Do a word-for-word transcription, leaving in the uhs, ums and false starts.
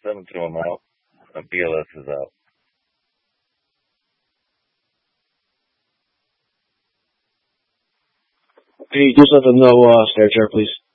seven threw him out. Uh, B L S is out. Hey, just let them know, uh, Snare Chair, please.